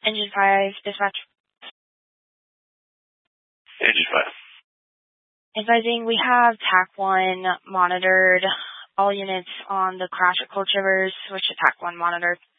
Engine 5, dispatch. Engine 5. Advising, we have TAC 1 monitored. All units on the crash at Cold Rivers, switch to TAC 1 monitored.